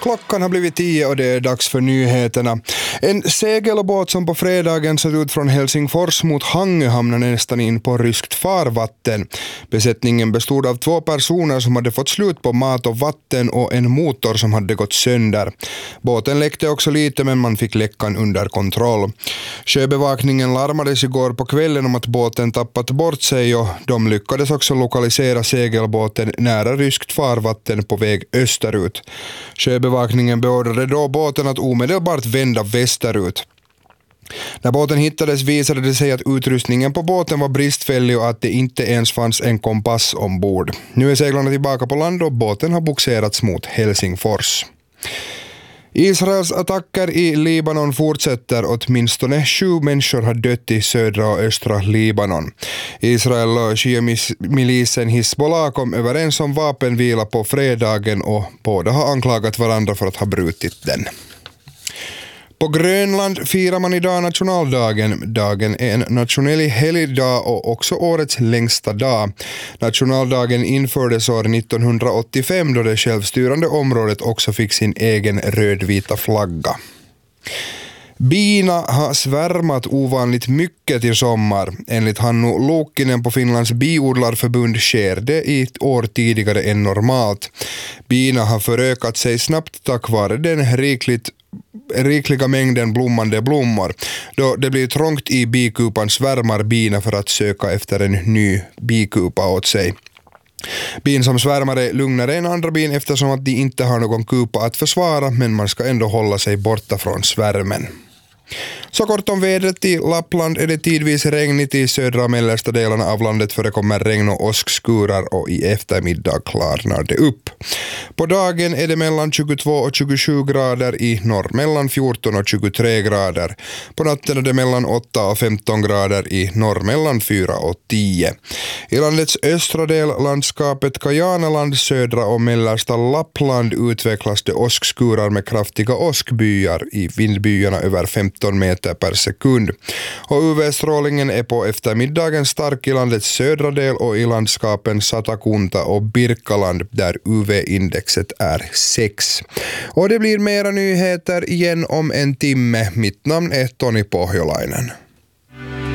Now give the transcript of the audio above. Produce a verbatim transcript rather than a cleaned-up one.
Klockan har blivit tio och det är dags för nyheterna. En segelbåt som på fredagen satt ut från Helsingfors mot Hangö hamnade nästan in på ryskt farvatten. Besättningen bestod av två personer som hade fått slut på mat och vatten och en motor som hade gått sönder. Båten läckte också lite, men man fick läckan under kontroll. Sjöbevakningen larmades igår på kvällen om att båten tappat bort sig och de lyckades också lokalisera segelbåten nära ryskt farvatten på väg österut. Sjöbevakningen beordrade då båten att omedelbart vända västerut. När båten hittades visade det sig att utrustningen på båten var bristfällig och att det inte ens fanns en kompass ombord. Nu är seglarna tillbaka på land och båten har bogserats mot Helsingfors. Israels attacker i Libanon fortsätter. Åtminstone sju människor har dött i södra och östra Libanon. Israel och Shia-milisen Hizbollah kom överens om vapenvila på fredagen och båda har anklagat varandra för att ha brutit den. På Grönland firar man idag nationaldagen. Dagen är en nationell helgdag och också årets längsta dag. Nationaldagen infördes år nittonhundraåttiofem då det självstyrande området också fick sin egen rödvita flagga. Bina har svärmat ovanligt mycket i sommar. Enligt Hannu Luukkinen på Finlands biodlarförbund sker det i ett år tidigare än normalt. Bina har förökat sig snabbt tack vare den rikligt rikliga mängden blommande blommor. Då det blir trångt i bikupan svärmar bina för att söka efter en ny bikupa åt sig. Bin som svärmar är lugnare än andra bin eftersom att de inte har någon kupa att försvara, men man ska ändå hålla sig borta från svärmen. Så kort om vädret. I Lappland är det tidvis regnigt. I södra och mellersta delarna av landet förekommer regn och åskskurar och i eftermiddag klarnar det upp. På dagen är det mellan tjugotvå och tjugosju grader, i norr mellan fjorton och tjugotre grader. På natten är det mellan åtta och femton grader, i norr mellan fyra och tio. I landets östra del, landskapet Kajanaland, södra och mellersta Lappland, utvecklas det åskskurar med kraftiga åskbyar i vindbyarna över femton meter per sekund. Och U V-strålningen är på eftermiddagen stark i landets södra del och i landskapen Satakunta och Birkaland där U V-indexet är sex. Och det blir mera nyheter igen om en timme. Mitt namn är Toni Pohjolainen.